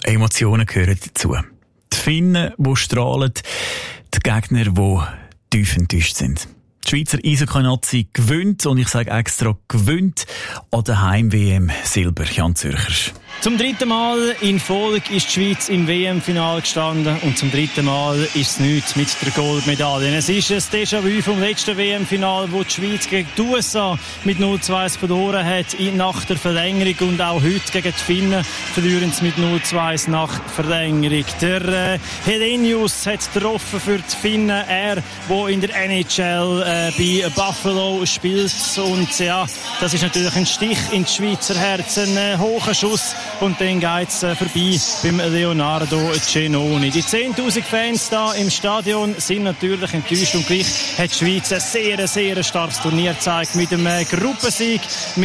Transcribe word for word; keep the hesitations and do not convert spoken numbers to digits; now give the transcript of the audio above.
Emotionen gehören dazu. Die Finnen, die strahlen, die Gegner, die tief enttäuscht sind. Die Schweizer Eishockey-Nazi gewinnt, und ich sage extra gewinnt, an der Heim-W M Silber. Jan Zürcher. Zum dritten Mal in Folge ist die Schweiz im W M-Final gestanden, und zum dritten Mal ist es nichts mit der Goldmedaille. Es ist ein Déjà-vu vom letzten W M-Final, wo die Schweiz gegen die U S A mit null zu eins verloren hat nach der Verlängerung, und auch heute gegen die Finnen verlieren sie mit null zu eins nach Verlängerung. Der äh, Helenius hat getroffen für die Finnen, er, der in der N H L äh, bei Buffalo spielt, und ja, das ist natürlich ein Stich ins Schweizer Herz, ein äh, hoher Schuss. Und dann geht es äh, vorbei beim Leonardo Cenoni. Die zehntausend Fans da im Stadion sind natürlich enttäuscht, und gleich hat die Schweiz ein sehr, sehr starkes Turnier gezeigt mit einem äh, Gruppensieg.